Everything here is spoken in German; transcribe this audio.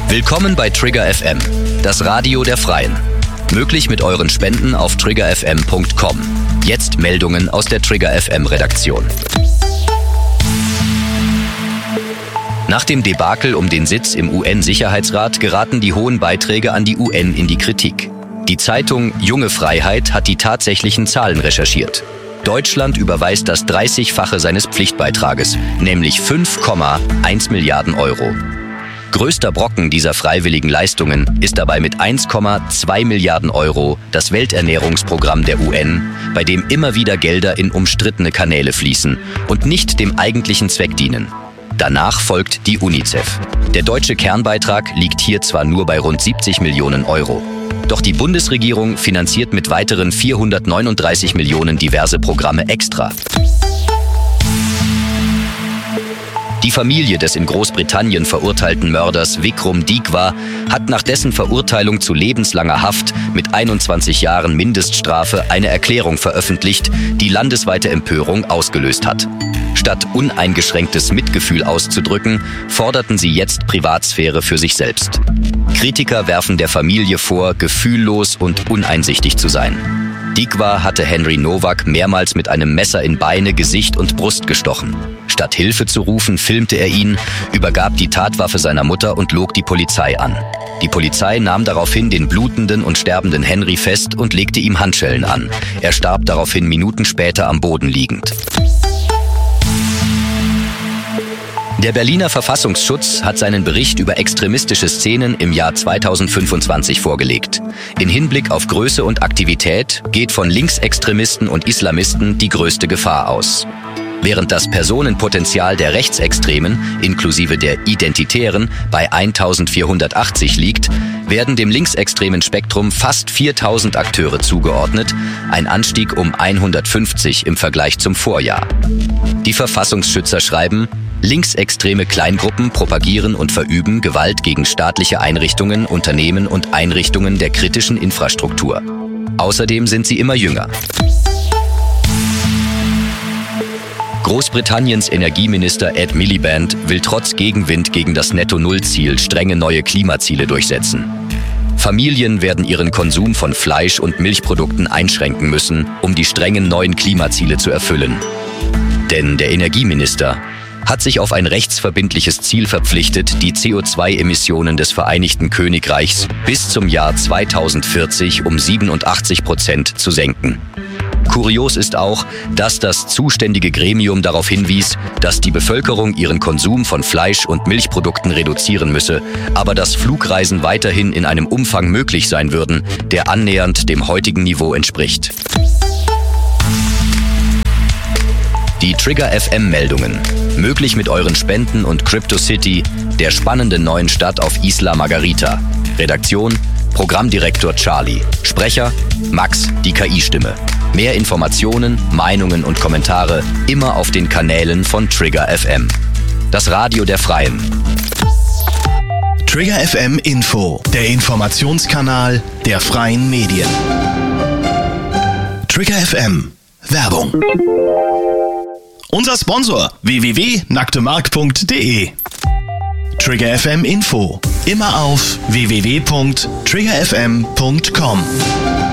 Willkommen bei Trigger FM, das Radio der Freien. Möglich mit euren Spenden auf triggerfm.com. Jetzt Meldungen aus der Trigger FM Redaktion. Nach dem Debakel um den Sitz im UN-Sicherheitsrat geraten die hohen Beiträge an die UN in die Kritik. Die Zeitung Junge Freiheit hat die tatsächlichen Zahlen recherchiert. Deutschland überweist das 30-fache seines Pflichtbeitrages, nämlich 5,1 Milliarden Euro. Größter Brocken dieser freiwilligen Leistungen ist dabei mit 1,2 Milliarden Euro das Welternährungsprogramm der UN, bei dem immer wieder Gelder in umstrittene Kanäle fließen und nicht dem eigentlichen Zweck dienen. Danach folgt die UNICEF. Der deutsche Kernbeitrag liegt hier zwar nur bei rund 70 Millionen Euro. Doch die Bundesregierung finanziert mit weiteren 439 Millionen diverse Programme extra. Die Familie des in Großbritannien verurteilten Mörders Vikram Deequa hat nach dessen Verurteilung zu lebenslanger Haft mit 21 Jahren Mindeststrafe eine Erklärung veröffentlicht, die landesweite Empörung ausgelöst hat. Statt uneingeschränktes Mitgefühl auszudrücken, forderten sie jetzt Privatsphäre für sich selbst. Kritiker werfen der Familie vor, gefühllos und uneinsichtig zu sein. Deequa hatte Henry Nowak mehrmals mit einem Messer in Beine, Gesicht und Brust gestochen. Statt Hilfe zu rufen, filmte er ihn, übergab die Tatwaffe seiner Mutter und log die Polizei an. Die Polizei nahm daraufhin den blutenden und sterbenden Henry fest und legte ihm Handschellen an. Er starb daraufhin Minuten später am Boden liegend. Der Berliner Verfassungsschutz hat seinen Bericht über extremistische Szenen im Jahr 2025 vorgelegt. In Hinblick auf Größe und Aktivität geht von Linksextremisten und Islamisten die größte Gefahr aus. Während das Personenpotenzial der Rechtsextremen, inklusive der Identitären, bei 1480 liegt, werden dem linksextremen Spektrum fast 4000 Akteure zugeordnet, ein Anstieg um 150 im Vergleich zum Vorjahr. Die Verfassungsschützer schreiben, linksextreme Kleingruppen propagieren und verüben Gewalt gegen staatliche Einrichtungen, Unternehmen und Einrichtungen der kritischen Infrastruktur. Außerdem sind sie immer jünger. Großbritanniens Energieminister Ed Miliband will trotz Gegenwind gegen das Netto-Null-Ziel strenge neue Klimaziele durchsetzen. Familien werden ihren Konsum von Fleisch- und Milchprodukten einschränken müssen, um die strengen neuen Klimaziele zu erfüllen. Denn der Energieminister hat sich auf ein rechtsverbindliches Ziel verpflichtet, die CO2-Emissionen des Vereinigten Königreichs bis zum Jahr 2040 um 87% zu senken. Kurios ist auch, dass das zuständige Gremium darauf hinwies, dass die Bevölkerung ihren Konsum von Fleisch- und Milchprodukten reduzieren müsse, aber dass Flugreisen weiterhin in einem Umfang möglich sein würden, der annähernd dem heutigen Niveau entspricht. Die Trigger FM-Meldungen. Möglich mit euren Spenden und CryptoCity, der spannenden neuen Stadt auf Isla Margarita. Redaktion: Programmdirektor Charlie. Sprecher: Max, die KI-Stimme. Mehr Informationen, Meinungen und Kommentare immer auf den Kanälen von Trigger FM. Das Radio der Freien. Trigger FM Info, der Informationskanal der freien Medien. Trigger FM Werbung. Unser Sponsor www.nacktemark.de. Trigger FM Info, immer auf www.triggerfm.com.